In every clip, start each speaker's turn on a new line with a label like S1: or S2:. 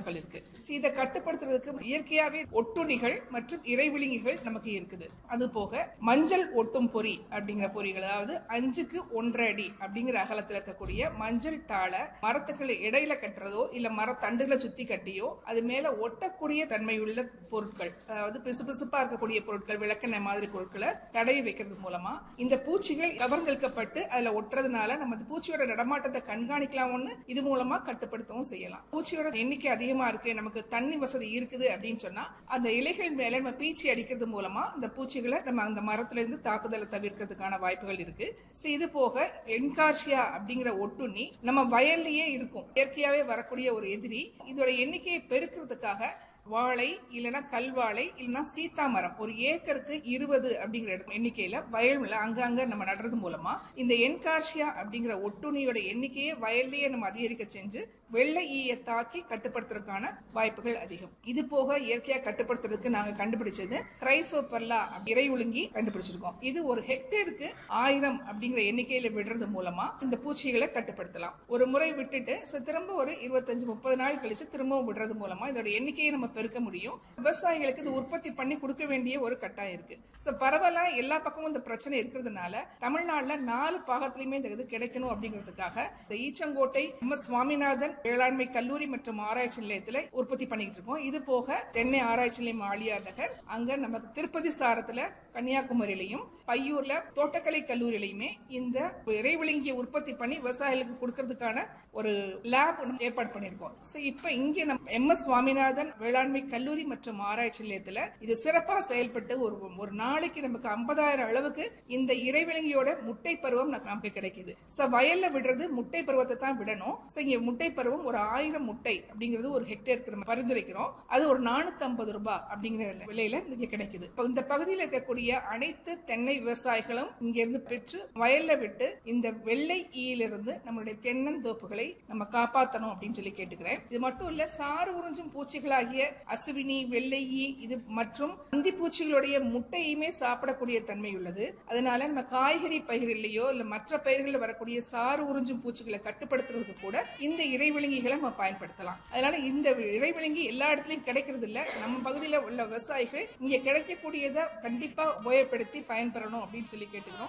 S1: வாய்ப்புகள் இருக்கு. இதை கட்டுப்படுத்துறதுக்கு இயற்கையாவே ஒட்டுண்ணிகள் மற்றும் இறைவிழுங்கிகள் நமக்கு இருக்குது. அது போக மஞ்சள் ஒட்டும் பொறி அப்படிங்கிற பொறிகள், அதாவது 5க்கு 1.5 அடி அப்படிங்கிற அகலத்தில் இருக்கக்கூடிய மஞ்சள் தாளை மரத்துக்களை இடையில கட்டுறதோ இல்ல மரத்தண்டுகளை சுத்தி கட்டியோ அது மேல ஒட்டக்கூடிய தன்மையுள்ள பொருட்கள், அதாவது பிசுபிசுப்பா இருக்கக்கூடிய பொருட்கள், விளக்கெண்ணெய் மாதிரி பொருட்களை தடவி வைக்கிறது மூலமா இந்த பூச்சிகள் கவர்ந்தெழுக்கப்பட்டு அதுல ஒட்டுறதுனால நம்ம பூச்சியோட நடமாட்டத்தை கண்காணிக்கலாம்னு இது மூலமா கட்டுப்படுத்தவும் செய்யலாம். பூச்சியோட எண்ணிக்கை அதிகமா இருக்கு, நமக்கு தண்ணி வசதி இருக்குது அப்படின்னு சொன்னா அந்த இலைகள் மேல நம்ம பீச்சி அடிக்கிறது மூலமா அந்த பூச்சிகளை நம்ம அந்த மரத்துல இருந்து தாக்குதலை தவிர்க்கிறதுக்கான வாய்ப்புகள் இருக்கு. இது போக என்கார்சியா அப்படிங்கிற ஒட்டுண்ணி நம்ம வயல்லயே இருக்கும், இயற்கையாவே வரக்கூடிய ஒரு எதிரி. இதோட எண்ணிக்கையை பெருக்கிறதுக்காக வாழை இல்லைன்னா கல்வாழை இல்லைன்னா சீத்தா மரம் ஒரு ஏக்கருக்கு 20 அப்படிங்கிற எண்ணிக்கையில வயல்ல அங்கங்க நம்ம நடுறது மூலமா இந்த என்கார்சியா அப்படிங்கிற ஒட்டுண்ணியோட எண்ணிக்கையை வயல்லையே நம்ம அதிகரிக்க செஞ்சு வெள்ளை ஈயை தாக்கி கட்டுப்படுத்துறதுக்கான வாய்ப்புகள் அதிகம். இது போக இயற்கையா கட்டுப்படுத்துறதுக்கு நாங்க கண்டுபிடிச்சது கிரைசோபெர்லா இறை ஒழுங்கி கண்டுபிடிச்சிருக்கோம். இது ஒரு ஹெக்டேருக்கு 1000 அப்படிங்கிற எண்ணிக்கையில விடுறது மூலமா இந்த பூச்சிகளை கட்டுப்படுத்தலாம். ஒரு முறை விட்டுட்டு திரும்ப ஒரு 25-30 நாள் கழிச்சு திரும்பவும் விடுறது மூலமா இதோட எண்ணிக்கையை நம்ம பெருக்க முடியும். விவசாயிகளுக்கு இது உற்பத்தி பண்ணி கொடுக்க வேண்டிய ஒரு கட்டாயம் இருக்கு. பரவலா எல்லா பக்கமும் இந்த பிரச்சனை இருக்கிறதுனால தமிழ்நாடுல 4 பாகத்திலுமே இந்த இது கிடைக்கணும் அப்படிங்கிறதுக்காக இந்த ஈச்சங்கோட்டை சுவாமிநாதன் வேளாண்மை கல்லூரி மற்றும் ஆராய்ச்சி நிலையத்துல உற்பத்தி பண்ணிட்டு இருக்கோம். இது போக தென்னை ஆராய்ச்சி நிலையம் ஆழியார் நகர், அங்க நமக்கு திருப்பதி சாரத்துல கன்னியாகுமரியிலையும் பையூர்ல தோட்டக்கலை கல்லூரியிலையுமே இந்த இறைவிழுங்கிய உற்பத்தி பண்ணி விவசாயிகளுக்கு கொடுக்கறதுக்கான ஒரு லேப் ஏற்பாடு பண்ணிருக்கோம். இப்ப இங்க நம்ம MS சுவாமிநாதன் வேளாண்மை கல்லூரி மற்றும் ஆராய்ச்சி நிலையத்துல இது சிறப்பா செயல்பட்டு ஒரு நாளைக்கு நமக்கு 50,000 அளவுக்கு இந்த இறைவிழுங்கியோட முட்டை பருவம் நமக்கு கிடைக்குது. வயல்ல விடுறது முட்டை பருவத்தை தான் விடணும். இங்க முட்டை பருவம் ஒரு 1000 முட்டை அப்படிங்கிறது ஒரு ஹெக்டேருக்கு நம்ம பரிந்துரைக்கிறோம். அது ஒரு 450 ரூபாய் அப்படிங்கிற விலையில இங்க கிடைக்குது. இந்த பகுதியில் இருக்கக்கூடிய அனைத்து தென்னை விவசாயிகளும் இங்க இருந்து பெற்று வயல்ல விட்டு இந்த வெள்ளை ஈயிலிருந்து நம்மளுடைய தென்னந்தோப்புகளை நம்ம காப்பாற்றணும் அப்படின்னு சொல்லி கேட்டுக்கிறேன். இது மட்டும் இல்ல, சாறு உறிஞ்சும் பூச்சிகளாகிய அசுவினி, வெள்ளை ஈ இது மற்றும் அந்தி பூச்சிகளுடைய முட்டையுமே சாப்பிடக்கூடிய தன்மை உள்ளது. அதனால நம்ம காய்கறி பயிரிலையோ இல்ல மற்ற பயிர்களில் வரக்கூடிய சாறு உறிஞ்சும் பூச்சிகளை கட்டுப்படுத்துறதுக்கு கூட இந்த இறைவிழுங்கிகளை நம்ம பயன்படுத்தலாம். அதனால இந்த இறைவிழுங்கி எல்லா இடத்துலயும் கிடைக்கிறது இல்ல. நம்ம பகுதியில் உள்ள விவசாயிகள் இங்க கிடைக்கக்கூடியதை கண்டிப்பா உபயோகப்படுத்தி பயன்பெறணும் அப்படின்னு சொல்லி கேட்டுக்கிறோம்.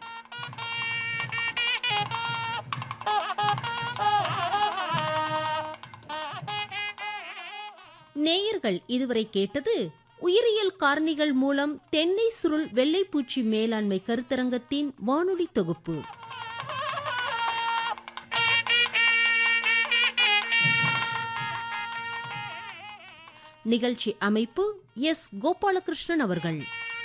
S2: நேயர்கள் இதுவரை கேட்டது உயிரியல் காரணிகள் மூலம் தென்னை சுருள் வெள்ளைப்பூச்சி மேலாண்மை கருத்தரங்கத்தின் வானொலி தொகுப்பு. நிகழ்ச்சி அமைப்பு S. கோபாலகிருஷ்ணன் அவர்கள்.